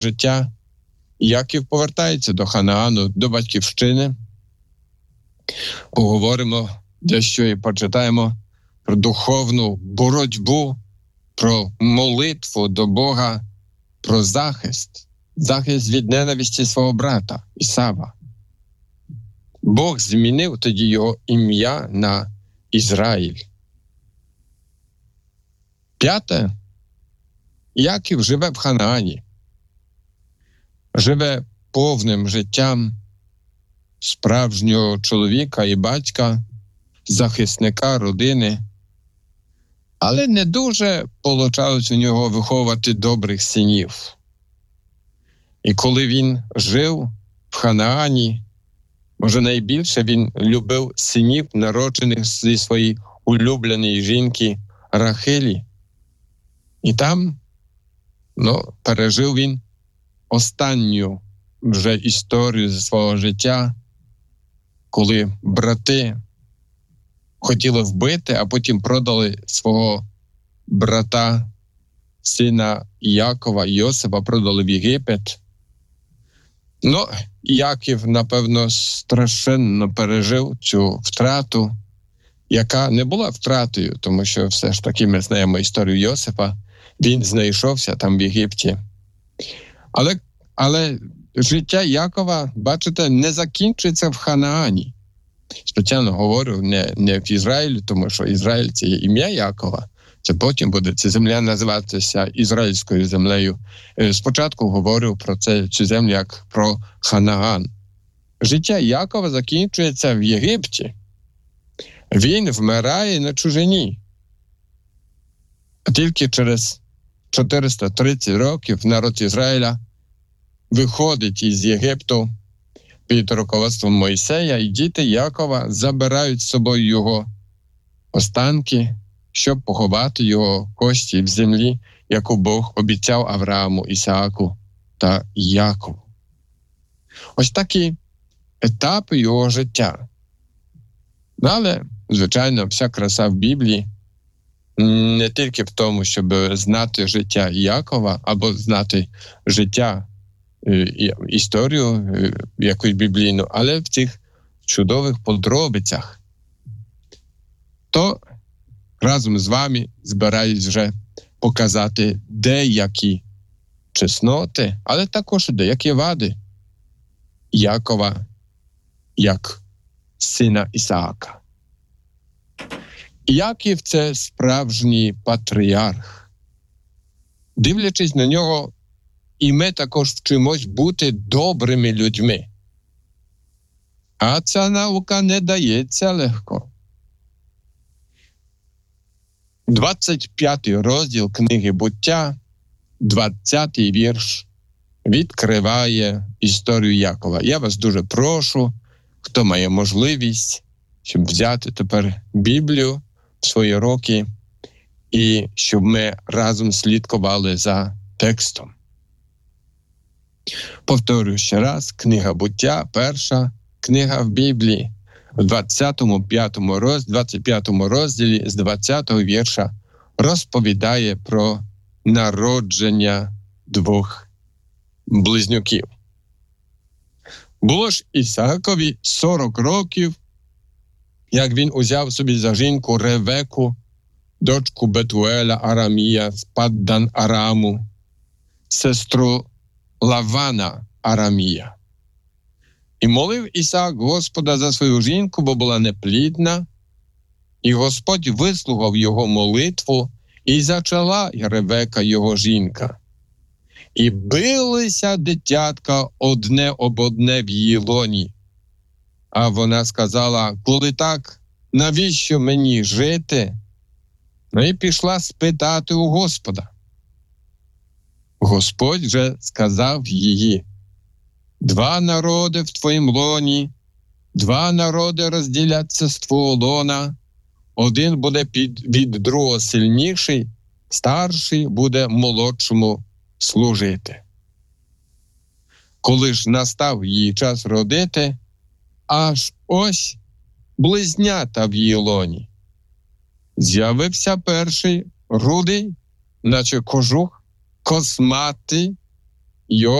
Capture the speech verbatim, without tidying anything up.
життя, Яків повертається до Ханаану, до батьківщини. Поговоримо дещо і почитаємо про духовну боротьбу, про молитву до Бога, про захист, захист від ненависті свого брата Ісава. Бог змінив тоді його ім'я на Ізраїль. П'яте. Яків живе в Ханаані. Живе повним життям справжнього чоловіка і батька, захисника родини. Але не дуже получалось у нього виховувати добрих синів. І коли він жив в Ханаані, може найбільше він любив синів, народжених зі своєї улюбленої жінки Рахилі. І там, ну, пережив він останню вже історію зі свого життя, коли брати хотіли вбити, а потім продали свого брата, сина Якова, Йосипа, продали в Єгипет. Ну, Яків, напевно, страшенно пережив цю втрату, яка не була втратою, тому що все ж таки ми знаємо історію Йосипа. Він знайшовся там в Єгипті. Але, але життя Якова, бачите, не закінчиться в Ханаані. Спеціально говорю не, не в Ізраїлі, тому що Ізраїль – це є ім'я Якова. Це потім буде ця земля називатися Ізраїльською землею. Спочатку говорю про це, цю землю як про Ханаан. Життя Якова закінчується в Єгипті. Він вмирає на чужині. А тільки через чотириста тридцять років народ Ізраїля виходить із Єгипту під руководством Мойсея, і діти Якова забирають з собою його останки, щоб поховати його кості в землі, яку Бог обіцяв Аврааму, Ісааку та Якову. Ось такі етапи його життя. Але, звичайно, вся краса в Біблії не тільки в тому, щоб знати життя Якова, або знати життя, історію якусь біблійну, але в цих чудових подробицях. То разом з вами збираюсь вже показати деякі чесноти, але також деякі вади Якова як сина Ісаака. Яків – це справжній патріарх. Дивлячись на нього, і ми також вчимось бути добрими людьми. А ця наука не дається легко. двадцять п'ятий розділ книги «Буття», двадцятий вірш, відкриває історію Якова. Я вас дуже прошу, хто має можливість, щоб взяти тепер Біблію в свої руки і щоб ми разом слідкували за текстом. Повторюю ще раз, книга «Буття», перша книга в Біблії, в двадцятому п'ятому розділі, двадцять п'ятому розділі з двадцятого вірша розповідає про народження двох близнюків. Було ж Ісаакові сорок років, як він узяв собі за жінку Ревеку, дочку Бетуеля Арамія з Паддан Араму, сестру Лавана Арамія. І молив Ісаак Господа за свою жінку, бо була неплідна, і Господь вислухав його молитву, і зачала Ревека його жінка. І билися дитятка одне об одне в її лоні. А вона сказала: коли так, навіщо мені жити? Ну і пішла спитати у Господа. Господь же сказав її: два народи в твоїм лоні, два народи розділяться з твого лона, один буде під, від другого сильніший, старший буде молодшому служити. Коли ж настав її час родити, аж ось близнята в її лоні. З'явився перший рудий, наче кожух, косматий, його